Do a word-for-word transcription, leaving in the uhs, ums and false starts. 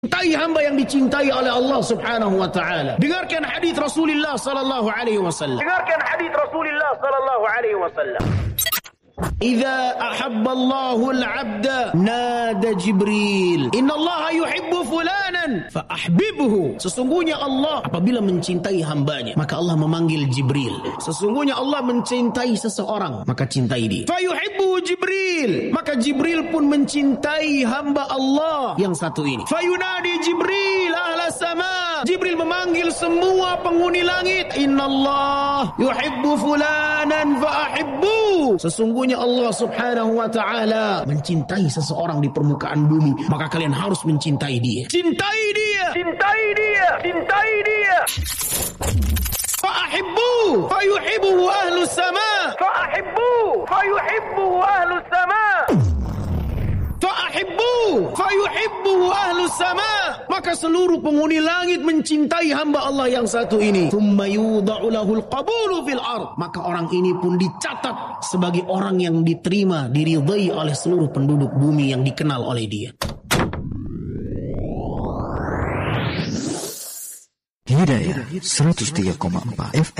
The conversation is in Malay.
Cintai hamba yang dicintai oleh Allah Subhanahu wa taala. Dengarkan hadis Rasulullah sallallahu alaihi wasallam. Dengarkan hadis Rasulullah sallallahu alaihi wasallam. Idza ahabba Allahu al-'abda nada Jibril, "Inna Allah yuhibbu fulanan fa ahbibhu." Sesungguhnya Allah apabila mencintai hambanya, maka Allah memanggil Jibril. Sesungguhnya Allah mencintai seseorang, maka cintai dia. Fa yuhibbu Jibril, maka Jibril pun mencintai hamba Allah yang satu ini. Fa yunadi Jibril ahla sama. Jibril memanggil semua penghuni langit. "Inna Allah yuhibbu fulanan fa ahibbu." Sesungguhnya Allah Subhanahu wa ta'ala mencintai seseorang di permukaan bumi, maka kalian harus mencintai dia. Cintai dia, cintai dia, cintai dia. Fa'ahibbu fayuhibbuhu ahlus sama. Fa'ahibbu fayuhibbuhu ahlus sama. Fa'ahibbu fayuhibbuhu ahlus sama. Maka seluruh penghuni langit mencintai hamba Allah yang satu ini. Tsumma yudha'u lahul qabulu fil ard. Maka orang ini pun dicatat sebagai orang yang diterima, diridhai oleh seluruh penduduk bumi yang dikenal oleh dia. Hidayah seratus tiga koma empat F M.